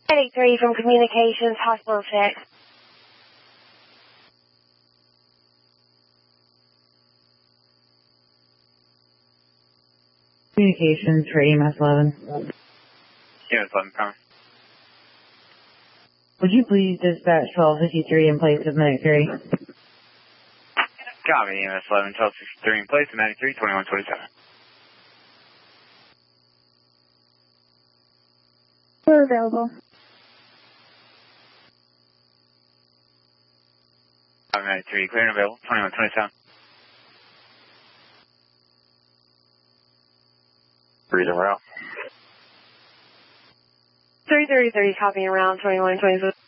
93 from Communications, Hospital check. Communications for EMS 11. EMS 11, promise. Would you please dispatch 1253 in place of Medic 3? Copy, EMS 11, 1263 in place of Medic 3, 2127. We're available. Copy, Medic 3, clear and available, 2127. Reading route. 333, copying around 2127.